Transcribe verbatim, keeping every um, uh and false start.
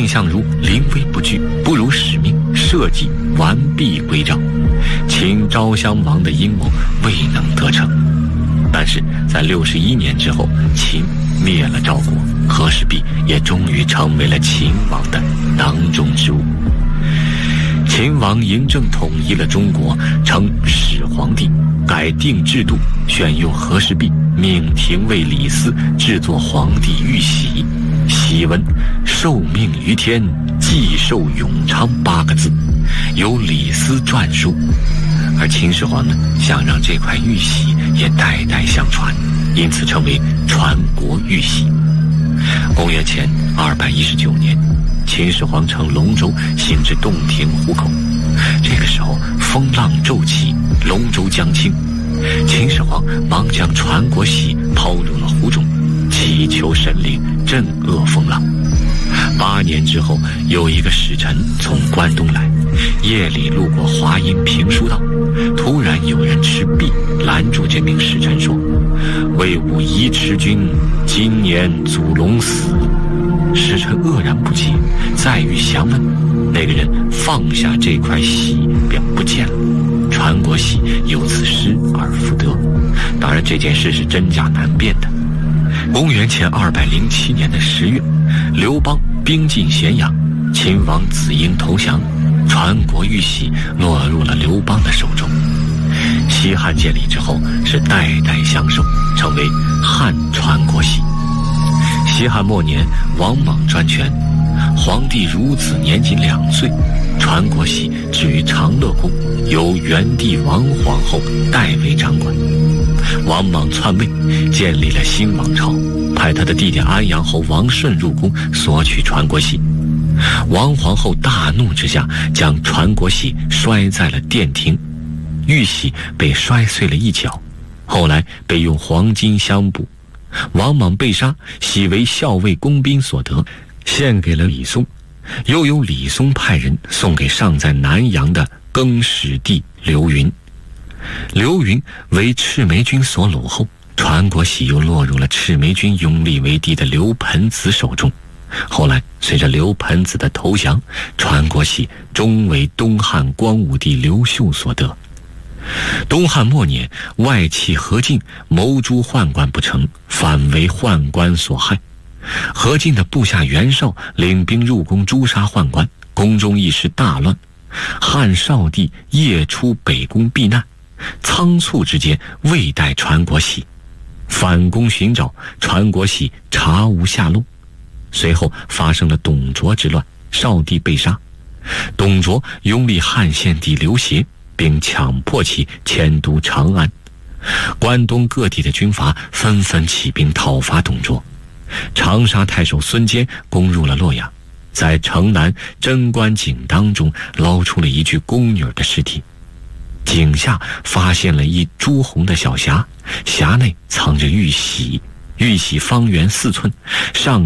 相如临危不惧，不辱使命，社稷完璧归赵。秦昭襄王的阴谋未能得逞，但是在六十一年之后，秦灭了赵国，和氏璧也终于成为了秦王的囊中之物。秦王嬴政统一了中国，称始皇帝，改定制度，选用和氏璧，命廷尉李斯制作皇帝玉玺，玺文受命于天，既寿永昌八个字，由李斯撰书。而秦始皇呢，想让这块玉玺也代代相传，因此称为传国玉玺。公元前二百一十九年，秦始皇乘龙舟行至洞庭湖口，这个时候风浪骤起，龙舟将倾，秦始皇忙将传国玺抛入了湖中，祈求神灵镇遏风浪。八年之后，有一个使臣从关东来，夜里路过华阴平书道，突然有人持璧拦住这名使臣说：“魏武夷迟君今年祖龙死。”使臣愕然不解，再欲详问，那个人放下这块玺便不见了，传国玺由此失而复得。当然这件事是真假难辨的。公元前二百零七年的十月，刘邦兵进咸阳，秦王子婴投降，传国玉玺落入了刘邦的手中。西汉建立之后，是代代相授，成为汉传国玺。西汉末年，王莽专权，皇帝孺子年仅两岁，传国玺置于长乐宫，由元帝王皇后代为掌管。王莽篡位，建立了新王朝，派他的弟弟安阳侯王顺入宫索取传国玺。王皇后大怒之下，将传国玺摔在了殿庭，玉玺被摔碎了一角，后来被用黄金相补。王莽被杀，玺为校尉工兵所得，献给了李松，又由李松派人送给尚在南阳的更始帝刘云。刘云为赤眉军所掳后，传国玺又落入了赤眉军拥立为帝的刘盆子手中。后来随着刘盆子的投降，传国玺终为东汉光武帝刘秀所得。东汉末年，外戚何进谋诛宦官不成，反为宦官所害。何进的部下袁绍领兵入宫诛杀宦官，宫中一时大乱。汉少帝夜出北宫避难，仓促之间未带传国玺，反宫寻找传国玺，查无下落。随后发生了董卓之乱，少帝被杀。董卓拥立汉献帝刘协，并强迫其迁都长安。关东各地的军阀纷纷起兵讨伐董卓。长沙太守孙坚攻入了洛阳，在城南贞观井当中捞出了一具宫女的尸体，井下发现了一朱红的小匣，匣内藏着玉玺，玉玺方圆四寸，上